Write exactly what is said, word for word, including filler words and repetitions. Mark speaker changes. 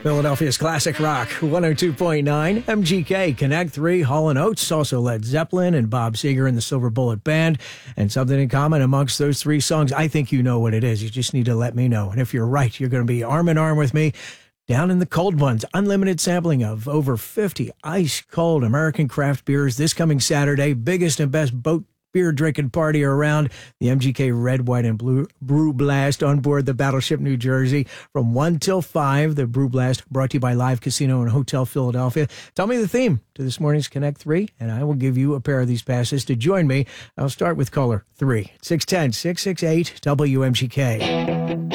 Speaker 1: Philadelphia's classic rock, one oh two point nine, M G K, Connect three, Hall and Oates, also Led Zeppelin and Bob Seger and the Silver Bullet Band. And something in common amongst those three songs, I think you know what it is. You just need to let me know. And if you're right, you're going to be arm in arm with me down in the Cold Ones. Unlimited sampling of over fifty ice-cold American craft beers this coming Saturday. Biggest and best boat beer drinking party around. The M G K Red, White, and Blue Brew Blast on board the Battleship New Jersey from one till five. The Brew Blast brought to you by Live Casino and Hotel Philadelphia. Tell me the theme to this morning's Connect three, and I will give you a pair of these passes to join me. I'll start with caller three, six one zero, six six eight, W M G K.